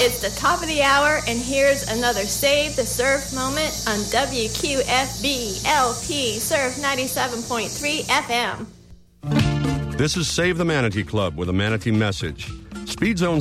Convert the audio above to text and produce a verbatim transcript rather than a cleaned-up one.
It's the top of the hour, and here's another Save the Surf moment on W Q F B L P Surf ninety-seven point three F M. This is Save the Manatee Club with a Manatee message. Speed Zone